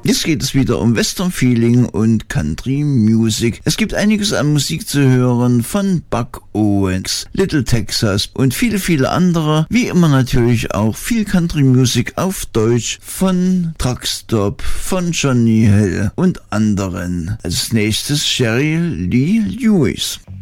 Jetzt geht es wieder um Western Feeling und Country Music. Es gibt einiges an Musik zu hören von Buck Owens, Little Texas und viele, viele andere. Wie immer natürlich auch viel Country Music auf Deutsch von Truckstop, von Johnny Hill und anderen. Als nächstes Sherry Lee Lewis.